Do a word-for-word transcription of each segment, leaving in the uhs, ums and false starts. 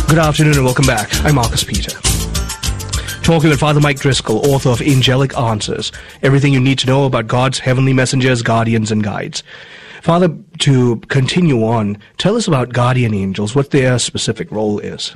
Good afternoon and welcome back. I'm Marcus Peter. Talking with Father Mike Driscoll, author of Angelic Answers, everything you need to know about God's heavenly messengers, guardians, and guides. Father, to continue on, tell us about guardian angels, what their specific role is.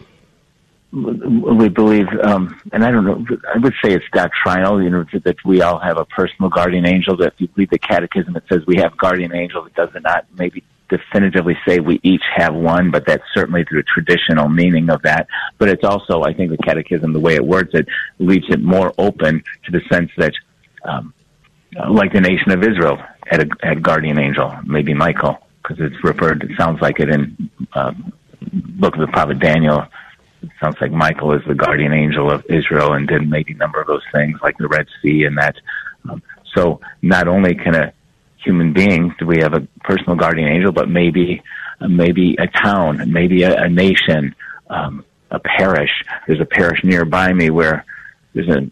We believe, um, and I don't know, I would say it's doctrinal, you know, that we all have a personal guardian angel. That if you read the catechism, it says we have guardian angels. It does not maybe definitively say we each have one, but that's certainly the traditional meaning of that. But it's also, I think the catechism, the way it words it, leaves it more open to the sense that, um, like the nation of Israel had a, had a guardian angel, maybe Michael, because it's referred, it sounds like it in um, book of the prophet Daniel. It sounds like Michael is the guardian angel of Israel and did maybe a number of those things like the Red Sea and that. Um, so not only can a human being do we have a personal guardian angel, but maybe uh, maybe a town, maybe a, a nation, um, a parish. There's a parish nearby me where there's an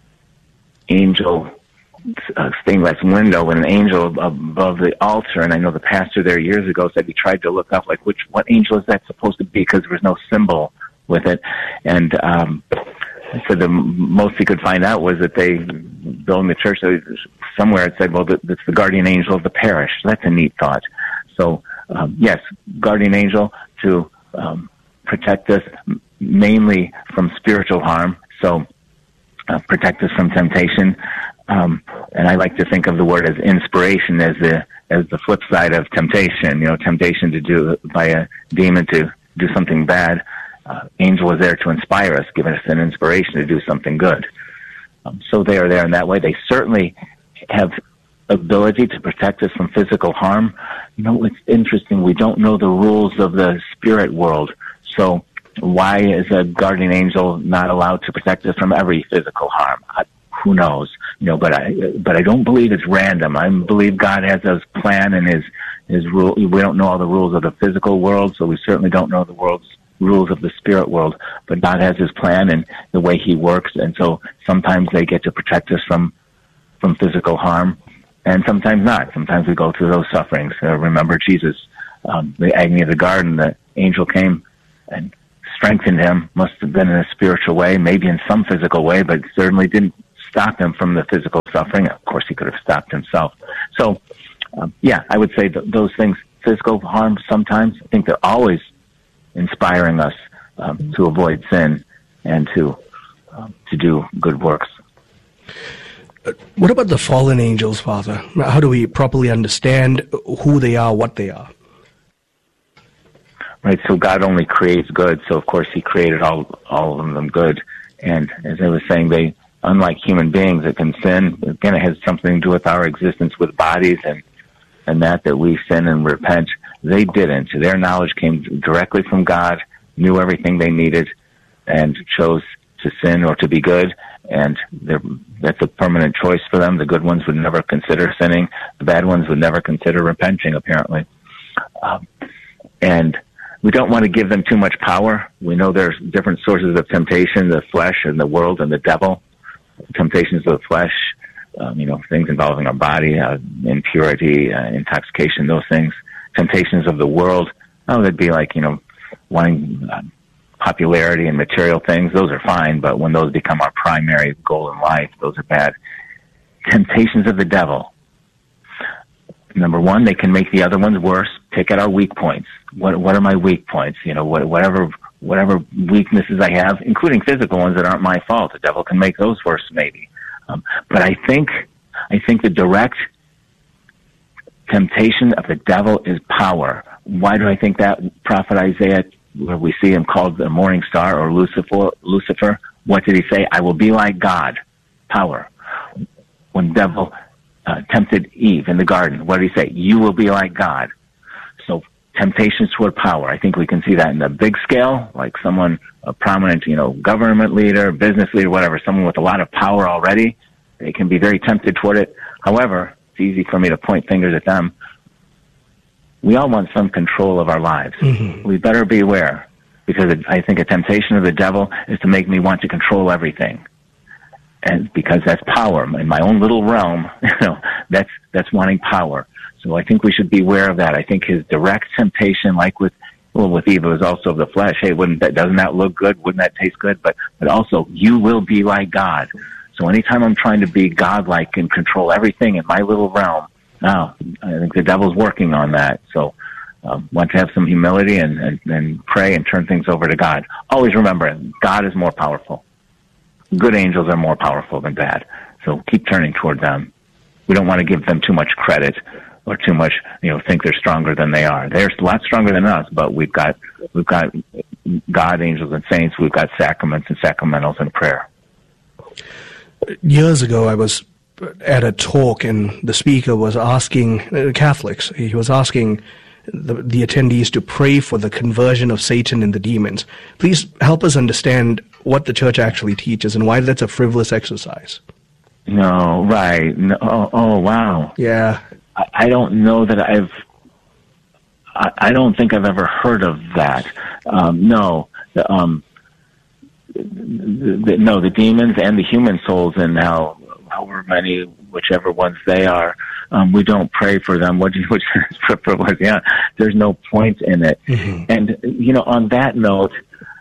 angel uh, stained glass window and an angel above the altar. And I know the pastor there years ago said he tried to look up like which what angel is that supposed to be because there was no symbol with it. And um, so the most he could find out was that they building the church. Somewhere it said, well, it's the guardian angel of the parish. That's a neat thought. So, um, yes, guardian angel to um, protect us mainly from spiritual harm. So, uh, protect us from temptation. Um, and I like to think of the word as inspiration as the as the flip side of temptation. You know, temptation to do by a demon to do something bad. Uh, angel is there to inspire us, giving us an inspiration to do something good. Um, so they are there in that way. They certainly have ability to protect us from physical harm. You know, it's interesting. We don't know the rules of the spirit world. So why is a guardian angel not allowed to protect us from every physical harm? I, who knows? You know, but I but I don't believe it's random. I believe God has His plan and His His rule. We don't know all the rules of the physical world, so we certainly don't know the world's rules of the spirit world, but God has His plan and the way He works, and so sometimes they get to protect us from from physical harm, and sometimes not. Sometimes we go through those sufferings. Uh, remember Jesus, um, the agony of the garden, the angel came and strengthened Him, must have been in a spiritual way, maybe in some physical way, but certainly didn't stop Him from the physical suffering. Of course, He could have stopped Himself. So, um, yeah, I would say th- those things, physical harm sometimes, I think they're always inspiring us um, to avoid sin and to um, to do good works. What about the fallen angels, Father? How do we properly understand who they are, what they are? Right, so God only creates good, so of course He created all all of them good. And as I was saying, they, unlike human beings that can sin, again, it has something to do with our existence with bodies and, and that, that we sin and repent. They didn't. Their knowledge came directly from God, knew everything they needed, and chose to sin or to be good. And that's a permanent choice for them. The good ones would never consider sinning. The bad ones would never consider repenting, apparently. Um, and we don't want to give them too much power. We know there's different sources of temptation, the flesh and the world and the devil. Temptations of the flesh, um, you know, things involving our body, uh, impurity, uh, intoxication, those things. Temptations of the world, oh, they'd be like, you know, wanting uh, popularity and material things. Those are fine, but when those become our primary goal in life, those are bad. Temptations of the devil. Number one, they can make the other ones worse. Pick at our weak points. What what are my weak points? You know, what, whatever whatever weaknesses I have, including physical ones that aren't my fault. The devil can make those worse, maybe. Um, but I think I think the direct temptation of the devil is power. Why do I think that? Prophet Isaiah, where we see him called the morning star or Lucifer, Lucifer, what did he say? I will be like God. Power. When the devil uh, tempted Eve in the garden, what did he say? You will be like God. So temptations toward power. I think we can see that in the big scale, like someone, a prominent, you know, government leader, business leader, whatever, someone with a lot of power already. They can be very tempted toward it. However, it's easy for me to point fingers at them. We all want some control of our lives. Mm-hmm. We better be aware, because I think a temptation of the devil is to make me want to control everything. And because that's power in my own little realm, you know, that's, that's wanting power. So I think we should be aware of that. I think his direct temptation, like with well, with Eve, it was also of the flesh. Hey, wouldn't that, doesn't that look good? Wouldn't that taste good? But, but also, you will be like God. So anytime I'm trying to be God-like and control everything in my little realm, now, I think the devil's working on that. So, um, want to have some humility and, and, and pray and turn things over to God. Always remember, God is more powerful. Good angels are more powerful than bad. So keep turning toward them. We don't want to give them too much credit or too much, you know, think they're stronger than they are. They're a lot stronger than us, but we've got, we've got God, angels, and saints. We've got sacraments and sacramentals and prayer. Years ago, I was at a talk, and the speaker was asking uh, Catholics, he was asking the, the attendees to pray for the conversion of Satan and the demons. Please help us understand what the church actually teaches and why that's a frivolous exercise. No, right. No, oh, oh, wow. Yeah. I, I don't know that I've, I, I don't think I've ever heard of that. Um, no. The, um, the, the, no, the demons and the human souls in hell, however many, whichever ones they are, um, we don't pray for them. What do you, which is, yeah, there's no point in it. Mm-hmm. And, you know, on that note,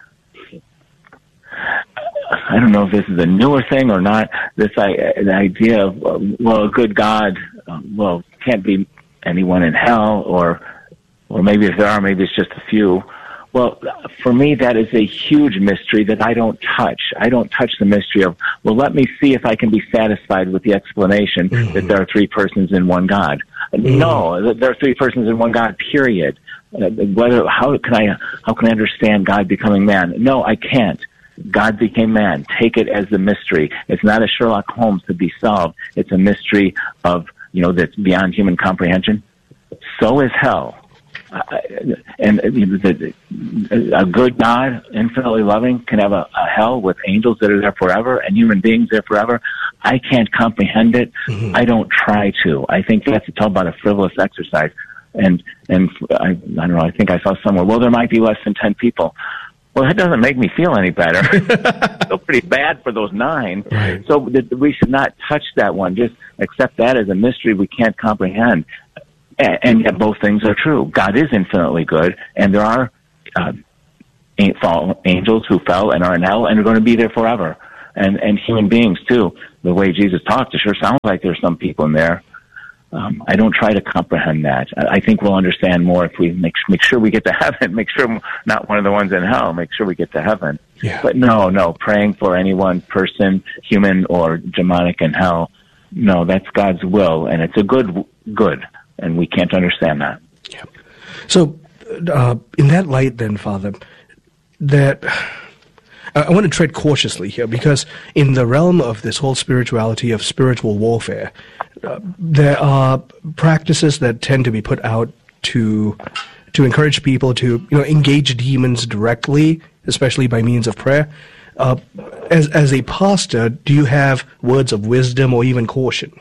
I don't know if this is a newer thing or not, this I, the idea of, well, a good God, um, well, can't be anyone in hell, or, or maybe if there are, maybe it's just a few. Well, for me, that is a huge mystery that I don't touch. I don't touch the mystery of, well, let me see if I can be satisfied with the explanation mm-hmm. that there are three persons in one God. Mm-hmm. No, there are three persons in one God, period. Uh, whether, how can I, how can I understand God becoming man? No, I can't. God became man. Take it as the mystery. It's not a Sherlock Holmes to be solved. It's a mystery of, you know, that's beyond human comprehension. So is hell. Uh, and the, the, a good God, infinitely loving, can have a, a hell with angels that are there forever and human beings there forever. I can't comprehend it. Mm-hmm. I don't try to. I think that's to talk about a frivolous exercise. And and I, I don't know. I think I saw somewhere, well, there might be less than ten people. Well, that doesn't make me feel any better. I feel pretty bad for those nine. Right. So th- we should not touch that one. Just accept that as a mystery we can't comprehend. And yet both things are true. God is infinitely good, and there are uh, angels who fell and are in hell and are going to be there forever. And and human beings, too. The way Jesus talks, it sure sounds like there's some people in there. Um, I don't try to comprehend that. I think we'll understand more if we make, make sure we get to heaven, make sure I'm not one of the ones in hell, make sure we get to heaven. Yeah. But no, no, praying for any one person, human or demonic in hell, no, that's God's will, and it's a good good. And we can't understand that. Yeah. So, uh, in that light, then, Father, that uh, I want to tread cautiously here, because in the realm of this whole spirituality of spiritual warfare, uh, there are practices that tend to be put out to to encourage people to, you know, engage demons directly, especially by means of prayer. Uh, as as a pastor, do you have words of wisdom or even caution?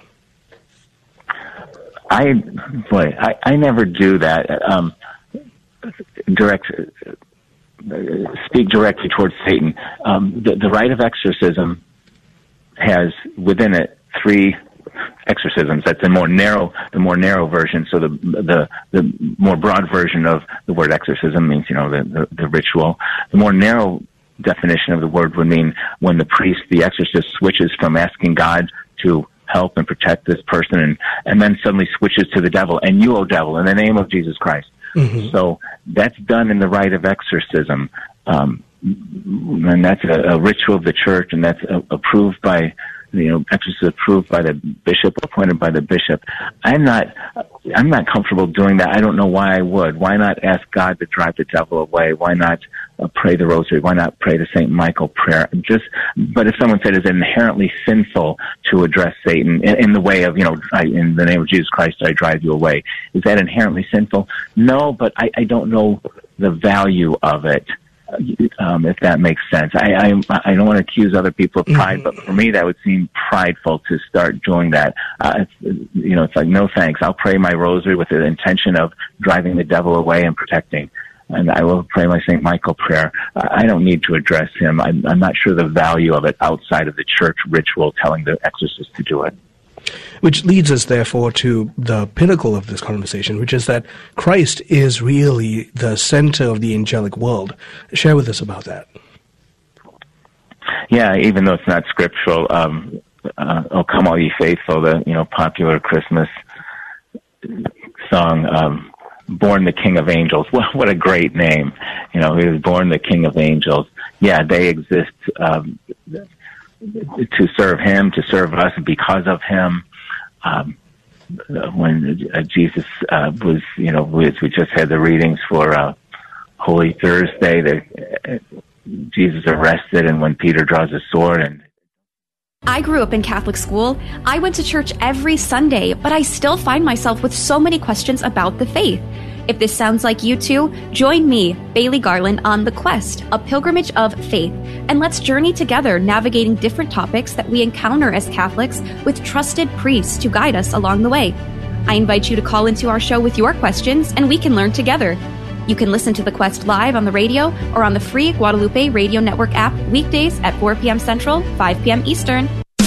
I, boy, I, I never do that. Um, direct, uh, speak directly towards Satan. Um, the, the rite of exorcism has within it three exorcisms. That's the more narrow, the more narrow version. So the the the more broad version of the word exorcism means, you know, the the, the ritual. The more narrow definition of the word would mean when the priest, the exorcist, switches from asking God to help and protect this person, and, and then suddenly switches to the devil, and you, O devil, in the name of Jesus Christ. Mm-hmm. So that's done in the rite of exorcism. Um, and that's a, a ritual of the church, and that's a, approved by, you know, exorcist approved by the bishop, appointed by the bishop. I'm not, I'm not comfortable doing that. I don't know why I would. Why not ask God to drive the devil away? Why not uh, pray the rosary? Why not pray the Saint Michael prayer? Just, but if someone said it's inherently sinful to address Satan in, in the way of, you know, I, in the name of Jesus Christ, I drive you away, is that inherently sinful? No, but I, I don't know the value of it. Um, if that makes sense. I, I I don't want to accuse other people of pride, mm-hmm. but for me that would seem prideful to start doing that. Uh, it's, you know, it's like, no thanks. I'll pray my rosary with the intention of driving the devil away and protecting. And I will pray my Saint Michael prayer. I don't need to address him. I'm, I'm not sure the value of it outside of the church ritual telling the exorcist to do it. Which leads us, therefore, to the pinnacle of this conversation, which is that Christ is really the center of the angelic world. Share with us about that. Yeah, even though it's not scriptural, um, uh, "Oh Come All Ye Faithful," the you know popular Christmas song, um, "Born the King of Angels." What, what a great name! You know, he was born the King of Angels. Yeah, they exist um, to serve Him, to serve us because of Him. Um, when uh, Jesus uh, was, you know, we, we just had the readings for uh, Holy Thursday, the, uh, Jesus arrested, and when Peter draws a sword. And I grew up in Catholic school. I went to church every Sunday, but I still find myself with so many questions about the faith. If this sounds like you too, join me, Bailey Garland, on The Quest, a pilgrimage of faith, and let's journey together navigating different topics that we encounter as Catholics with trusted priests to guide us along the way. I invite you to call into our show with your questions, and we can learn together. You can listen to The Quest live on the radio or on the free Guadalupe Radio Network app weekdays at four p.m. Central, five p.m. Eastern.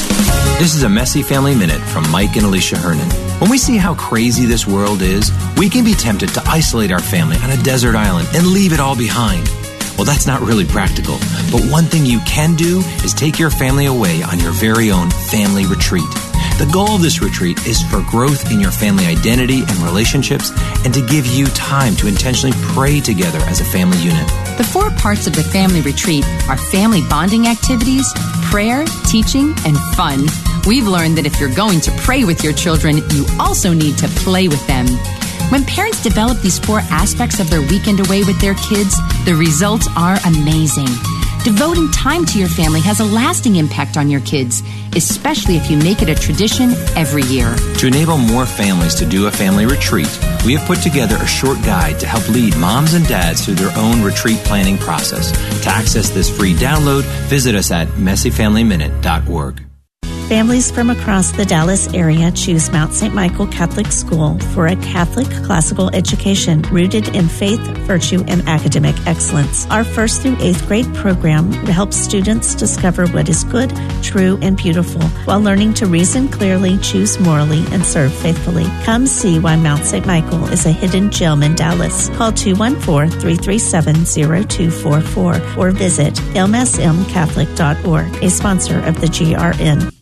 This is a Messy Family Minute from Mike and Alicia Hernan. When we see how crazy this world is, we can be tempted to isolate our family on a desert island and leave it all behind. Well, that's not really practical. But one thing you can do is take your family away on your very own family retreat. The goal of this retreat is for growth in your family identity and relationships, and to give you time to intentionally pray together as a family unit. The four parts of the family retreat are family bonding activities, prayer, teaching, and fun. We've learned that if you're going to pray with your children, you also need to play with them. When parents develop these four aspects of their weekend away with their kids, the results are amazing. Devoting time to your family has a lasting impact on your kids, especially if you make it a tradition every year. To enable more families to do a family retreat, we have put together a short guide to help lead moms and dads through their own retreat planning process. To access this free download, visit us at messy family minute dot org. Families from across the Dallas area choose Mount Saint Michael Catholic School for a Catholic classical education rooted in faith, virtue, and academic excellence. Our first through eighth grade program helps students discover what is good, true, and beautiful while learning to reason clearly, choose morally, and serve faithfully. Come see why Mount Saint Michael is a hidden gem in Dallas. Call two one four, three three seven, zero two four four or visit m s m catholic dot org, a sponsor of the G R N.